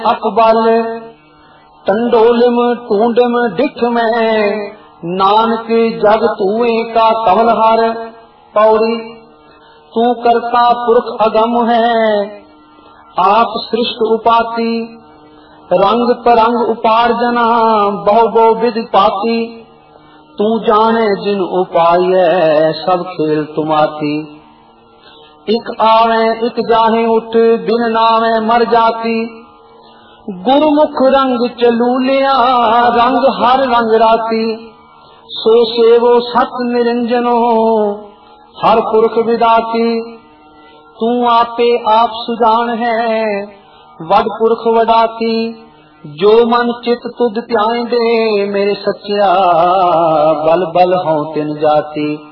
अकबल टंडोलिम टूंडम डिठ में नानक जग तूए का कमलहर। पौड़ी तू करता पुरख अगम है आप सृष्ट उपाति। रंग परंग उपार्जना बहु बहु विधि पाती। तू जाने जिन उपाय सब खेल तुमाती। इक आवे इक जाहे उठ बिन नावे मर जाती। गुरुमुख रंग चलूलिया रंग हर रंग राती। सो सेवो सत निरंजनो हर पुरख विदाती। तू आपे आप सुजान है वड पुरख वडाती। जो मन चित तुद ध्यान दे मेरे सच्चा बल बल हों तिन जाती।